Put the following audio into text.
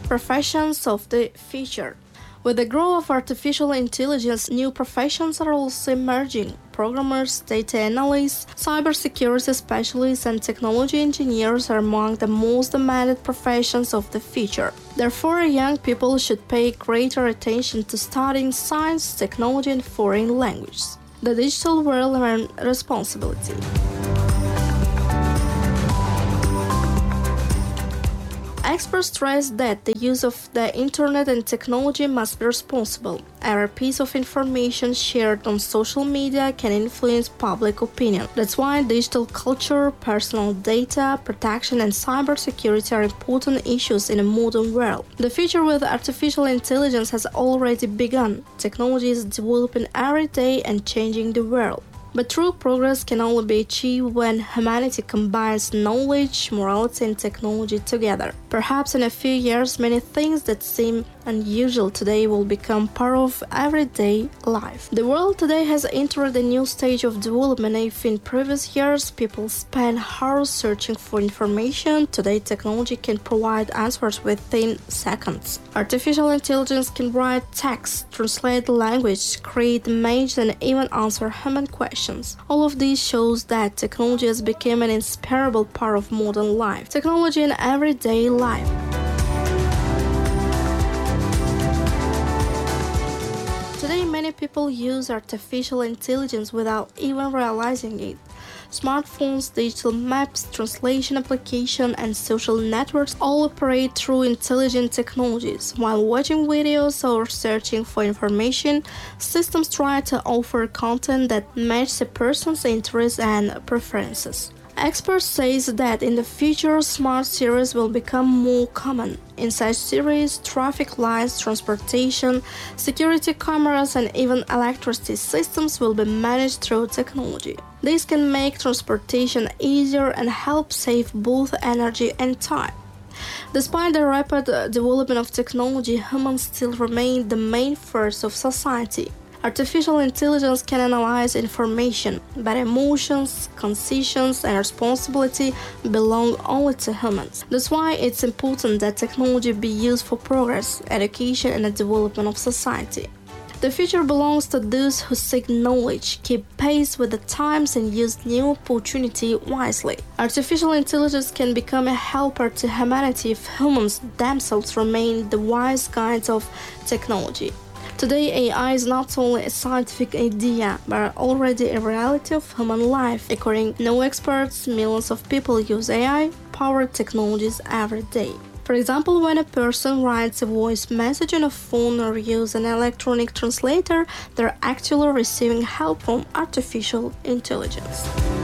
Professions of the future. With the growth of artificial intelligence, new professions are also emerging. Programmers, data analysts, cybersecurity specialists, and technology engineers are among the most demanded professions of the future. Therefore, young people should pay greater attention to studying science, technology, and foreign languages. The digital world and responsibility. Experts stress that the use of the internet and technology must be responsible. Every piece of information shared on social media can influence public opinion. That's why digital culture, personal data, protection, and cybersecurity are important issues in a modern world. The future with artificial intelligence has already begun. Technology is developing every day and changing the world. But true progress can only be achieved when humanity combines knowledge, morality, and technology together. Perhaps in a few years, many things that seem unusual today will become part of everyday life. The world today has entered a new stage of development. If in previous years people spent hours searching for information, today technology can provide answers within seconds. Artificial intelligence can write text, translate language, create images, and even answer human questions. All of this shows that technology has become an inseparable part of modern life. Technology in everyday life. Today, many people use artificial intelligence without even realizing it. Smartphones, digital maps, translation applications, and social networks all operate through intelligent technologies. While watching videos or searching for information, systems try to offer content that matches a person's interests and preferences. Experts say that in the future, smart cities will become more common. In such cities, traffic lights, transportation, security cameras, and even electricity systems will be managed through technology. This can make transportation easier and help save both energy and time. Despite the rapid development of technology, humans still remain the main force of society. Artificial intelligence can analyze information, but emotions, conscience, and responsibility belong only to humans. That's why it's important that technology be used for progress, education, and the development of society. The future belongs to those who seek knowledge, keep pace with the times, and use new opportunity wisely. Artificial intelligence can become a helper to humanity if humans themselves remain the wise guides of technology. Today, AI is not only a scientific idea, but already a reality of human life. According to no experts, millions of people use AI-powered technologies every day. For example, when a person writes a voice message on a phone or uses an electronic translator, they're actually receiving help from artificial intelligence.